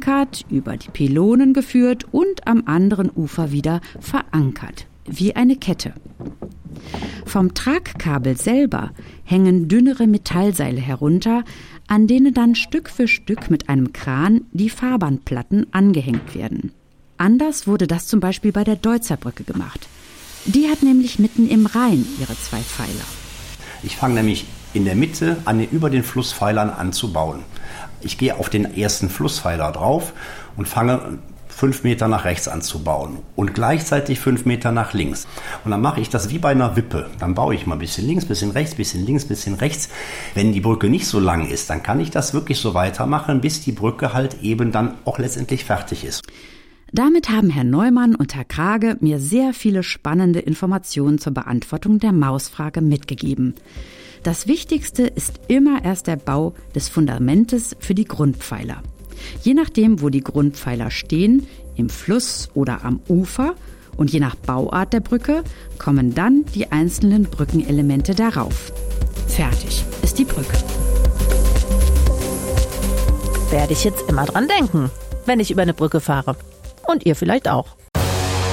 verankert, über die Pylonen geführt und am anderen Ufer wieder verankert, wie eine Kette. Vom Tragkabel selber hängen dünnere Metallseile herunter, an denen dann Stück für Stück mit einem Kran die Fahrbahnplatten angehängt werden. Anders wurde das zum Beispiel bei der Deutzerbrücke gemacht. Die hat nämlich mitten im Rhein ihre 2 Pfeiler. Ich fange nämlich in der Mitte über den Flusspfeilern an zu bauen. Ich gehe auf den ersten Flusspfeiler drauf und fange 5 Meter nach rechts an zu bauen und gleichzeitig 5 Meter nach links. Und dann mache ich das wie bei einer Wippe. Dann baue ich mal ein bisschen links, bisschen rechts, bisschen links, bisschen rechts. Wenn die Brücke nicht so lang ist, dann kann ich das wirklich so weitermachen, bis die Brücke halt eben dann auch letztendlich fertig ist. Damit haben Herr Neumann und Herr Krage mir sehr viele spannende Informationen zur Beantwortung der Mausfrage mitgegeben. Das Wichtigste ist immer erst der Bau des Fundamentes für die Grundpfeiler. Je nachdem, wo die Grundpfeiler stehen, im Fluss oder am Ufer und je nach Bauart der Brücke, kommen dann die einzelnen Brückenelemente darauf. Fertig ist die Brücke. Werde ich jetzt immer dran denken, wenn ich über eine Brücke fahre. Und ihr vielleicht auch.